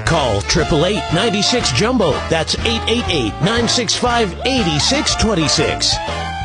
Call 888-96-JUMBO. That's 888-965-8626.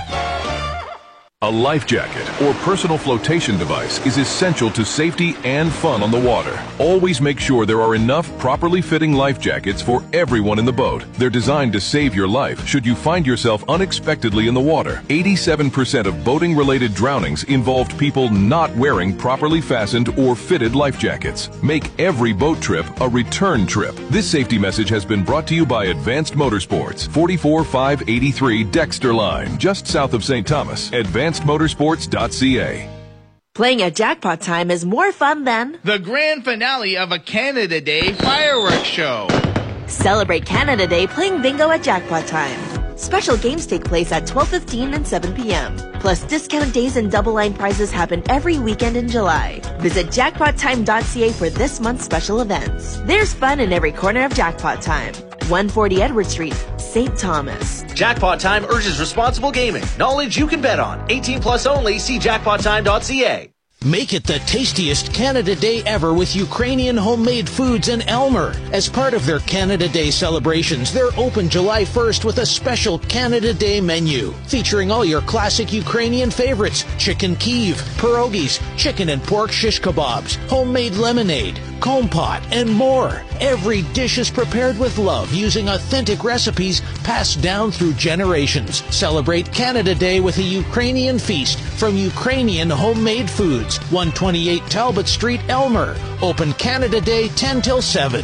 A life jacket or personal flotation device is essential to safety and fun on the water. Always make sure there are enough properly fitting life jackets for everyone in the boat. They're designed to save your life should you find yourself unexpectedly in the water. 87% of boating-related drownings involved people not wearing properly fastened or fitted life jackets. Make every boat trip a return trip. This safety message has been brought to you by Advanced Motorsports, 44583 Dexter Line, just south of St. Thomas. AdvancedMotorsports.ca. Playing at Jackpot Time is more fun than the grand finale of a Canada Day fireworks show. Celebrate Canada Day playing bingo at Jackpot Time. Special games take place at 12:15 and 7 p.m. Plus, discount days and double-line prizes happen every weekend in July. Visit jackpottime.ca for this month's special events. There's fun in every corner of Jackpot Time. 140 Edward Street, St. Thomas. Jackpot Time urges responsible gaming. Knowledge you can bet on. 18 plus only. See jackpottime.ca. Make it the tastiest Canada Day ever with Ukrainian homemade foods in Elmer. As part of their Canada Day celebrations, they're open July 1st with a special Canada Day menu featuring all your classic Ukrainian favorites: chicken Kyiv, pierogies, chicken and pork shish kebabs, homemade lemonade, kompot, and more. Every dish is prepared with love using authentic recipes passed down through generations. Celebrate Canada Day with a Ukrainian feast from Ukrainian homemade foods. 128 Talbot Street, Elmer. Open Canada Day 10 till 7.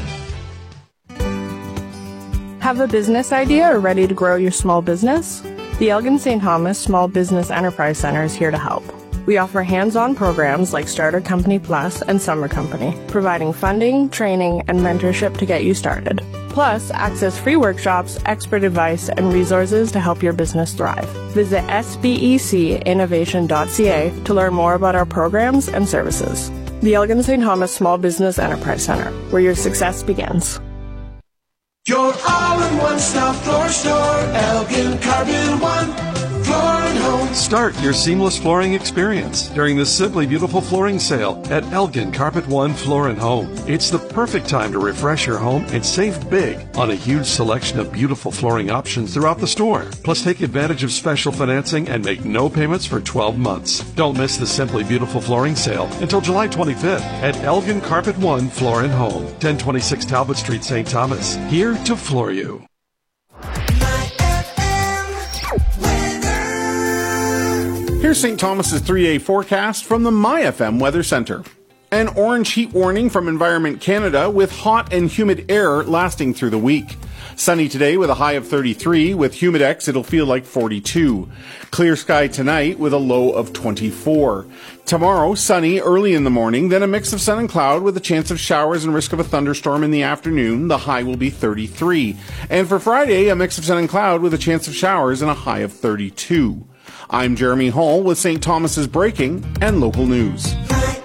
Have a business idea or ready to grow your small business? The Elgin St. Thomas Small Business Enterprise Center is here to help. We offer hands-on programs like Starter Company Plus and Summer Company, providing funding, training, and mentorship to get you started. Plus, access free workshops, expert advice, and resources to help your business thrive. Visit sbecinnovation.ca to learn more about our programs and services. The Elgin St. Thomas Small Business Enterprise Center, where your success begins. Your all-in-one stop floor store, Elgin Carpet One. Floor and Home. Start your seamless flooring experience during the Simply Beautiful Flooring Sale at Elgin Carpet One Floor and Home. It's the perfect time to refresh your home and save big on a huge selection of beautiful flooring options throughout the store. Plus, take advantage of special financing and make no payments for 12 months. Don't miss the Simply Beautiful Flooring Sale until July 25th at Elgin Carpet One Floor and Home, 1026 Talbot Street, St. Thomas. Here to floor you. Here's St. Thomas's 3-day forecast from the MyFM Weather Center. An orange heat warning from Environment Canada with hot and humid air lasting through the week. Sunny today with a high of 33. With Humidex, it'll feel like 42. Clear sky tonight with a low of 24. Tomorrow, sunny early in the morning, then a mix of sun and cloud with a chance of showers and risk of a thunderstorm in the afternoon. The high will be 33. And for Friday, a mix of sun and cloud with a chance of showers and a high of 32. I'm Jeremy Hall with St. Thomas's breaking and local news.